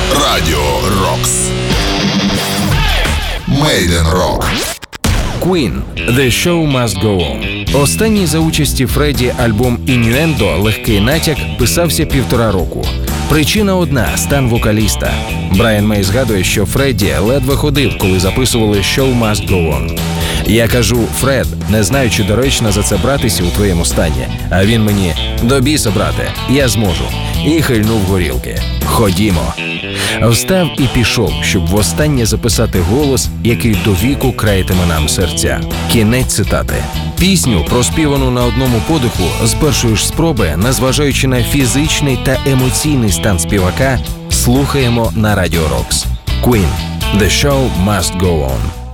Радіо Рокс. Made in Rock. Queen «The Show Must Go On». Останній за участі Фредді альбом «Ін'юендо. Легкий натяк» писався 1,5 року. Причина одна – стан вокаліста. Брайан Мей згадує, що Фредді ледве ходив, коли записували «Show Must Go On». Я кажу: «Фред, не знаю, чи доречно за це братися у твоєму стані». А він мені: «До біса, брате, я зможу». І хильнув горілки. Ходімо. Встав і пішов, щоб востаннє записати голос, який до віку краятиме нам серця. Кінець цитати. Пісню, проспівану на одному подиху, з першої ж спроби, незважаючи на фізичний та емоційний стан співака, слухаємо на Радіо Рокс. Queen. «The Show Must Go On».